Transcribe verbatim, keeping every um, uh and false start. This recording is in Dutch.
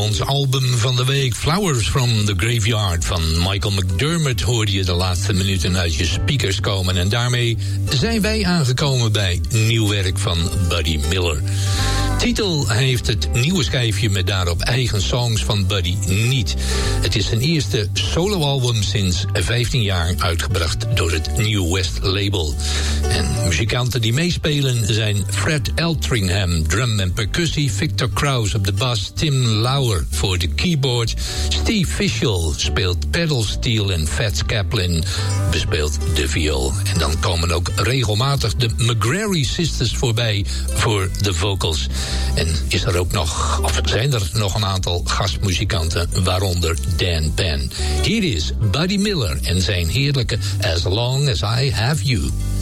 ons album van de week. Flowers from the Graveyard van Michael McDermott hoorde je de laatste minuten uit je speakers komen. En daarmee zijn wij aangekomen bij nieuw werk van Buddy Miller. Titel heeft het nieuwe schijfje met daarop eigen songs van Buddy niet. Het is zijn eerste soloalbum sinds vijftien jaar, uitgebracht door het New West label. En muzikanten die meespelen zijn Fred Eltringham, drum en percussie, Victor Krause op de bas, Tim Lauer voor de keyboard, Steve Fishel speelt pedalsteel en Fats Kaplan bespeelt de viool. En dan komen ook regelmatig de McGrary Sisters voorbij voor de vocals. En is er ook nog, of zijn er nog een aantal gastmuzikanten, waaronder Dan Penn. Hier is Buddy Miller en zijn heerlijke As Long As I Have You.